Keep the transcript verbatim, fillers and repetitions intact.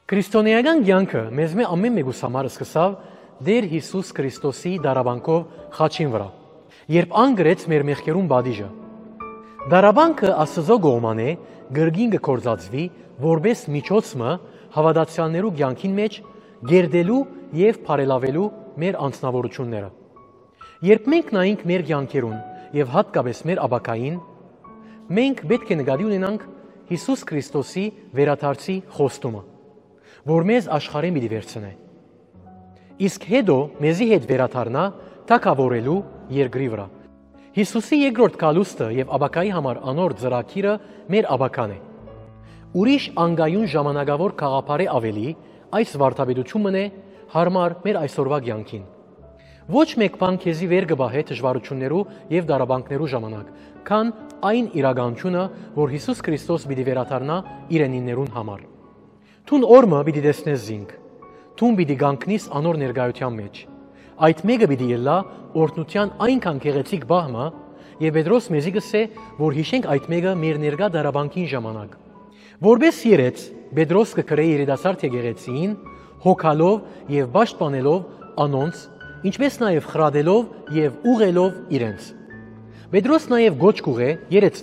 Քրիստոնեական կյանքը մեզ մե ամեն մեկուս համար սկսավ Տեր Հիսուս Քրիստոսի դարաբանքով խաչին վրա, երբ ան գրեց մեր մեղքերուն բադիժը։ Դարաբանքը Աստծո կողման է գրգին կգործածվի որպես միջոցը հավատացյալներու կյանքին մեջ գերդելու եւ բարելավելու մեր անձնավորությունները։ Երբ մենք նայենք մեր կյանքերուն եւ հատկապես մեր աբակային, մենք պետք է նկատի ունենանք Հիսուս Քրիստոսի վերադարձի խոստումը, որ մեզ աշխարհին պիտի վերցնե։ Իսկ հետո մեզի հետ վերադառնա թագավորելու երկրի վրա։ Հիսուսի երկրորդ գալուստը եւ աբակայի համար անոր ծրագիրը մեր աբական է։ Ուրիշ անգայուն ժամանակավոր խաղապարի ավելի այս վարդապետությունն է հարմար մեր այսօրվա կյանքին։ Ոչ մեկ բան քեզի վեր կբահե դժվարություններու եւ դարաբանքներու ժամանակ, քան այն իրականությունը, որ Հիսուս Քրիստոս պիտի վերադառնա իրենիներուն համար։ Թուն օրը պիտի տեսնես զինք, թուն պիտի գանքնիս անոր ներկայության մեջ։ Այդ մեկը պիտի ելլա օրհնության այնքան գեղեցիկ բահմը, եւ Պետրոս մեզի գսե, որ հիշենք այդ մեկը մեր ներկա դարաբանքին ժամանակ։ Որպես երեց Պետրոս կգրե երիտասարդ եկեղեցին, հոգալով եւ պաշտպանելով անոնց, ինչպես նաեւ խրադելով եւ ուղելով իրենց։ Պետրոս նաեւ գոչ կուղե երեց